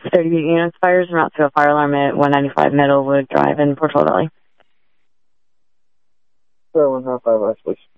38 units fires and route to a fire alarm at 195 Meadowwood Drive in Portola Valley. Sir, 155 West, please.